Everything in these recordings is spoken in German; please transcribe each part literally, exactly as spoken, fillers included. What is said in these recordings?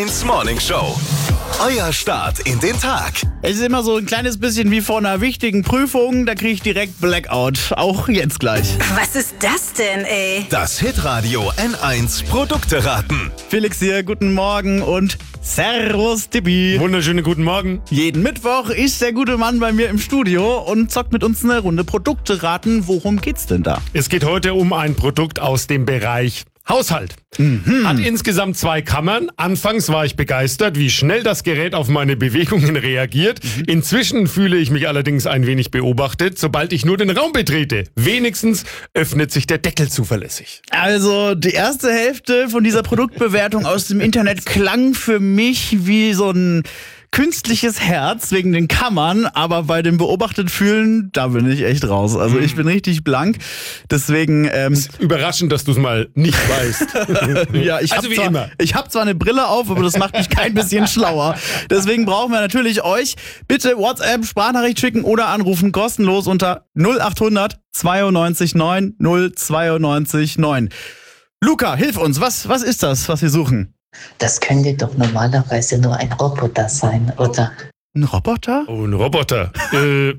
ins Morning Show. Euer Start in den Tag. Es ist immer so ein kleines bisschen wie vor einer wichtigen Prüfung. Da kriege ich direkt Blackout. Auch jetzt gleich. Was ist das denn, ey? Das Hitradio N eins Produkte raten. Felix hier, guten Morgen und Servus, Tippi. Wunderschönen guten Morgen. Jeden Mittwoch ist der gute Mann bei mir im Studio und zockt mit uns eine Runde Produkte raten. Worum geht's denn da? Es geht heute um ein Produkt aus dem Bereich Haushalt. Mhm. Hat insgesamt zwei Kammern. Anfangs war ich begeistert, wie schnell das Gerät auf meine Bewegungen reagiert. Mhm. Inzwischen fühle ich mich allerdings ein wenig beobachtet, sobald ich nur den Raum betrete. Wenigstens öffnet sich der Deckel zuverlässig. Also die erste Hälfte von dieser Produktbewertung aus dem Internet klang für mich wie so ein künstliches Herz wegen den Kammern, aber bei dem beobachtet fühlen, da bin ich echt raus. Also ich bin richtig blank. Deswegen ähm, ist überraschend, dass du es mal nicht weißt. ja, ich also habe wie zwar, immer. Ich habe zwar eine Brille auf, aber das macht mich kein bisschen schlauer. Deswegen brauchen wir natürlich euch. Bitte WhatsApp, Sprachnachricht schicken oder anrufen, kostenlos unter null acht hundert zweiundneunzig neun null zweiundneunzig neun. Luca, hilf uns. Was, was ist das, was wir suchen? Das könnte doch normalerweise nur ein Roboter sein, oder? Ein Roboter? Oh, ein Roboter. äh,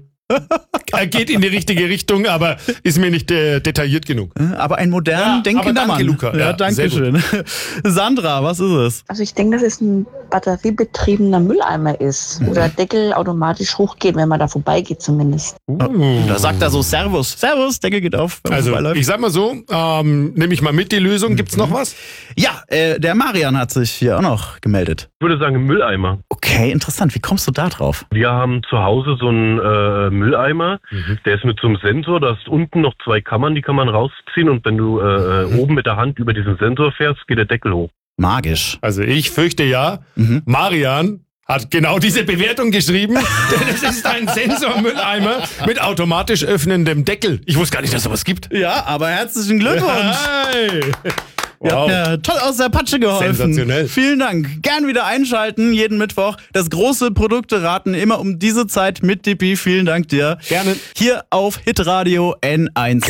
er geht in die richtige Richtung, aber ist mir nicht äh, detailliert genug. Aber ein modern Ja, denkender aber danke, Mann. Luca. Ja, Ja, danke sehr gut. schön. Sandra, was ist es? Also ich denke, dass es ein batteriebetriebener Mülleimer ist, wo der Deckel automatisch hochgeht, wenn man da vorbeigeht zumindest. Uh. Da sagt er so Servus. Servus, Deckel geht auf. wenn man Also, vorbeiläuft. ich sag mal so, ähm, nehme ich mal mit die Lösung. Gibt's noch was? Ja, äh, der Marian hat sich hier auch noch gemeldet. Ich würde sagen Mülleimer. Okay, interessant. Wie kommst du da drauf? Wir haben zu Hause so einen äh, Mülleimer, mhm. der ist mit so einem Sensor, da ist unten noch zwei Kammern, die kann man rausziehen und wenn du äh, mhm. oben mit der Hand über diesen Sensor fährst, geht der Deckel hoch. Magisch. Also ich fürchte ja, mhm. Marian hat genau diese Bewertung geschrieben, denn es ist ein Sensormülleimer mit automatisch öffnendem Deckel. Ich wusste gar nicht, dass es sowas gibt. Ja, aber herzlichen Glückwunsch. Hey. Ihr Wow. habt mir toll aus der Patsche geholfen. Sensationell. Vielen Dank. Gern wieder einschalten, jeden Mittwoch. Das große Produkte raten immer um diese Zeit mit Tippi. Vielen Dank dir. Gerne. Hier auf Hitradio N eins.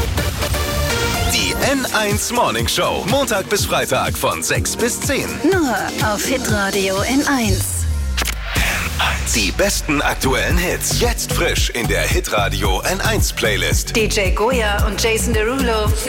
Die N eins Morning Show. Montag bis Freitag von sechs bis zehn. Nur auf Hitradio N eins. Die besten aktuellen Hits. Jetzt frisch in der Hitradio N eins Playlist. D J Goya und Jason Derulo.